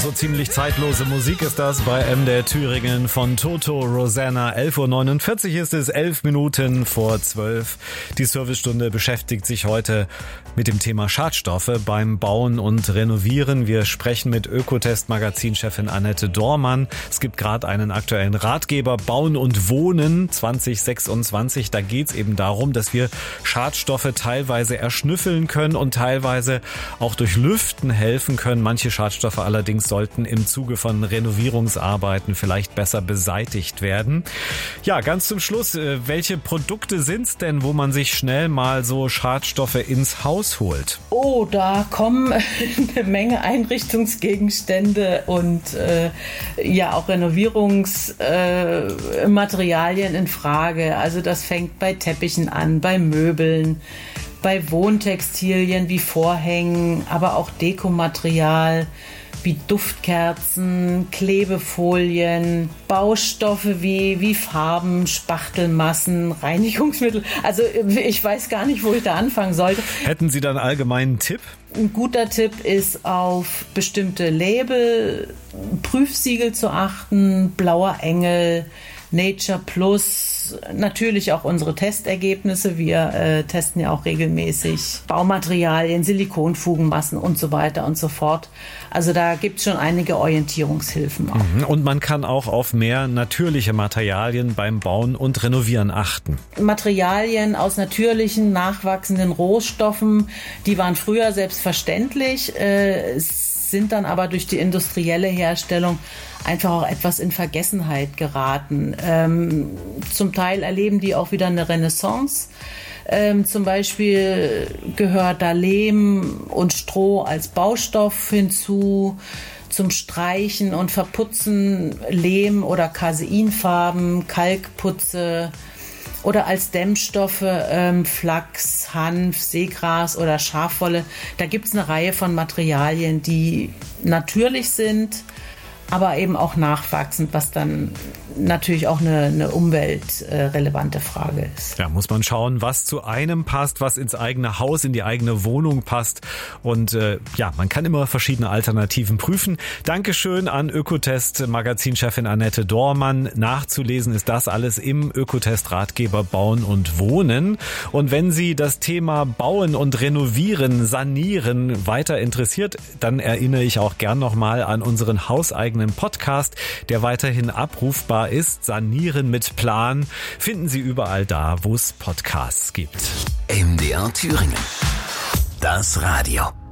So ziemlich zeitlose Musik ist das bei MDR Thüringen von Toto Rosanna. 11.49 Uhr ist es, 11 Minuten vor 12. Die Servicestunde beschäftigt sich heute mit dem Thema Schadstoffe beim Bauen und Renovieren. Wir sprechen mit Ökotest-Magazinchefin Annette Dormann. Es gibt gerade einen aktuellen Ratgeber Bauen und Wohnen 2026. Da geht es eben darum, dass wir Schadstoffe teilweise erschnüffeln können und teilweise auch durch Lüften helfen können. Manche Schadstoffe allerdings sollten im Zuge von Renovierungsarbeiten vielleicht besser beseitigt werden. Ja, ganz zum Schluss, welche Produkte sind's denn, wo man sich schnell mal so Schadstoffe ins Haus holt? Oh, da kommen eine Menge Einrichtungsgegenstände und auch Renovierungsmaterialien in Frage. Also das fängt bei Teppichen an, bei Möbeln, bei Wohntextilien wie Vorhängen, aber auch Dekomaterial wie Duftkerzen, Klebefolien, Baustoffe wie Farben, Spachtelmassen, Reinigungsmittel. Also ich weiß gar nicht, wo ich da anfangen sollte. Hätten Sie da einen allgemeinen Tipp? Ein guter Tipp ist, auf bestimmte Label, Prüfsiegel zu achten, Blauer Engel, Nature Plus, natürlich auch unsere Testergebnisse. Wir testen ja auch regelmäßig Baumaterialien, Silikonfugenmassen und so weiter und so fort. Also da gibt es schon einige Orientierungshilfen auch. Und man kann auch auf mehr natürliche Materialien beim Bauen und Renovieren achten. Materialien aus natürlichen, nachwachsenden Rohstoffen, die waren früher selbstverständlich, sind dann aber durch die industrielle Herstellung einfach auch etwas in Vergessenheit geraten. Zum Teil erleben die auch wieder eine Renaissance. Zum Beispiel gehört da Lehm und Stroh als Baustoff hinzu. Zum Streichen und Verputzen Lehm- oder Caseinfarben, Kalkputze oder als Dämmstoffe Flachs, Hanf, Seegras oder Schafwolle. Da gibt es eine Reihe von Materialien, die natürlich sind, aber eben auch nachwachsend, was dann natürlich auch eine umweltrelevante Frage ist. Ja, muss man schauen, was zu einem passt, was ins eigene Haus, in die eigene Wohnung passt. Und man kann immer verschiedene Alternativen prüfen. Dankeschön an Ökotest-Magazinchefin Annette Dormann. Nachzulesen ist das alles im Ökotest-Ratgeber Bauen und Wohnen. Und wenn Sie das Thema Bauen und Renovieren, Sanieren weiter interessiert, dann erinnere ich auch gern nochmal an unseren hauseigenen Podcast, der weiterhin abrufbar ist. Sanieren mit Plan finden Sie überall da, wo es Podcasts gibt. MDR Thüringen. Das Radio.